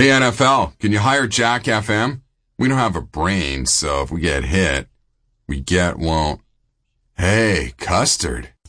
Hey NFL, can you hire Jack FM? We don't have a brain, so if we get hit, we won't. Hey, Custard,